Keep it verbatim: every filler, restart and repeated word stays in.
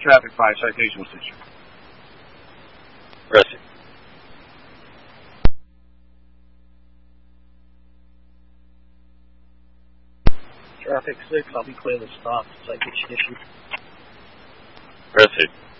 traffic five, citation was issued. Proceed. Traffic six, I'll be clear to stop. Citation issued. Proceed.